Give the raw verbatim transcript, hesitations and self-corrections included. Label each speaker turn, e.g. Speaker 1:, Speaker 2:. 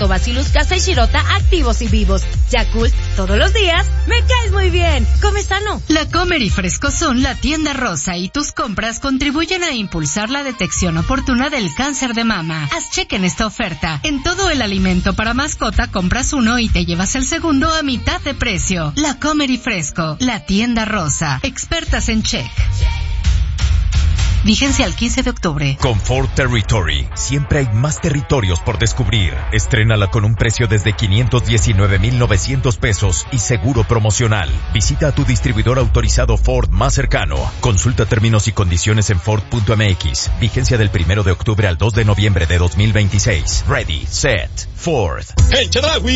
Speaker 1: Lactobacillus casei shirota activos y vivos. Yakult, todos los días, me caes muy bien. Come sano.
Speaker 2: La Comer y Fresco son la tienda rosa y tus compras contribuyen a impulsar la detección oportuna del cáncer de mama. Haz cheque en esta oferta. En todo el alimento para mascota compras uno y te llevas el segundo a mitad de precio. La Comer y Fresco, la tienda rosa. Expertas en check. Vigencia al quince de octubre.
Speaker 3: Confort Territory. Siempre hay más territorios por descubrir. Estrénala con un precio desde quinientos diecinueve mil novecientos pesos y seguro promocional. Visita a tu distribuidor autorizado Ford más cercano. Consulta términos y condiciones en Ford punto M X. Vigencia del primero de octubre al dos de noviembre de dos mil veintiséis. Ready, set, Ford.
Speaker 4: En Chedraui